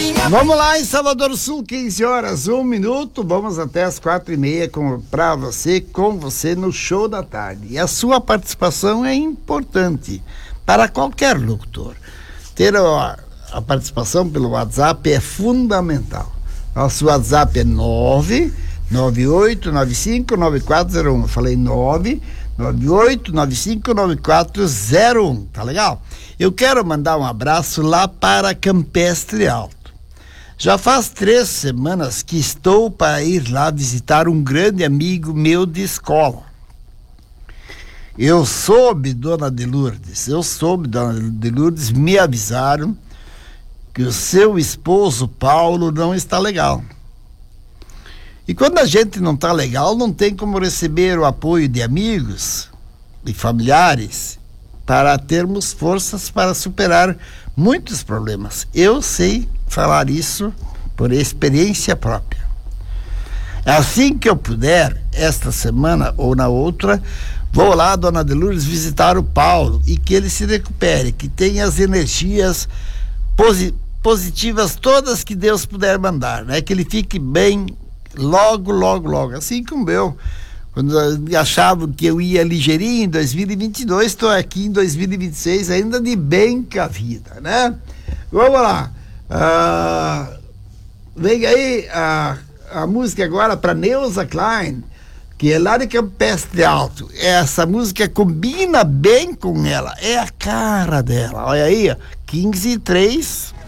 Vamos lá em Salvador do Sul, 15 horas, 1 minuto. Vamos até as 4h30 com você no Show da Tarde. E a sua participação é importante para qualquer locutor. Ter a participação pelo WhatsApp é fundamental. Nosso WhatsApp é 998959401. Eu falei 998959401. Tá legal? Eu quero mandar um abraço lá para Campestre Alto. Já faz 3 semanas que estou para ir lá visitar um grande amigo meu de escola. Eu soube, dona de Lourdes, me avisaram que o seu esposo Paulo não está legal. E quando a gente não está legal, não tem como receber o apoio de amigos e familiares para termos forças para superar muitos problemas. Eu sei falar isso por experiência própria. Assim que eu puder, esta semana ou na outra, vou lá, dona de Lourdes, visitar o Paulo e que ele se recupere, que tenha as energias positivas todas que Deus puder mandar, né? Que ele fique bem logo, assim como eu. Quando achavam que eu ia ligeirinho em 2022, estou aqui em 2026 ainda de bem com a vida, né? Vamos lá. Vem aí a música agora para Neuza Klein, que é lá de Campestre Alto. Essa música combina bem com ela, é a cara dela. Olha aí, 15:03.